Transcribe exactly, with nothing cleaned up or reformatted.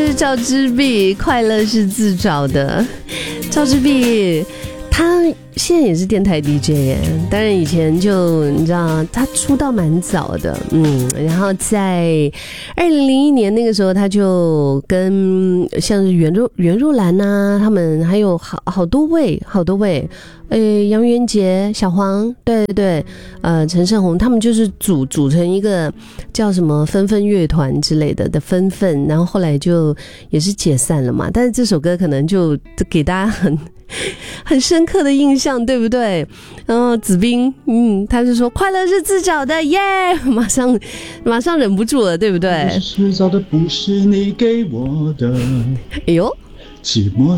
是赵之璧，快乐是自找的。赵之璧他现在也是电台 D J 耶，当然以前就你知道他出道蛮早的，嗯，然后在二零零一年那个时候他就跟像是袁若袁若兰啊，他们还有好好多位好多位，呃，杨元杰、小黄，对对对，呃，陈胜宏，他们就是组组成一个叫什么纷纷乐团之类的的纷纷，然后后来就也是解散了嘛，但是这首歌可能就给大家很很深刻的印象，对不对？然后子彬，嗯，他就说快乐是自找的，耶、yeah! 马上马上忍不住了，对不对？ 是找的不是你给我的， 哎呦， 寂寞